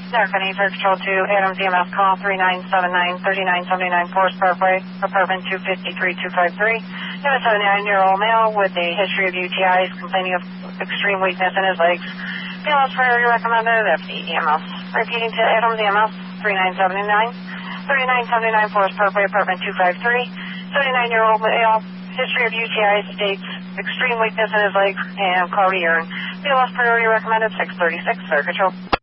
American Air Control 2, Adams EMS call 3979-3979 Forest Parkway, apartment 253-253. You have a 79-year-old male with a history of UTIs complaining of extreme weakness in his legs. BLS priority recommended, FD EMS. Repeating to Adams EMS 3979 Forest Parkway, apartment 253. 79-year-old male, history of UTIs states extreme weakness in his legs and cloudy urine. BLS priority recommended 636, Air Control.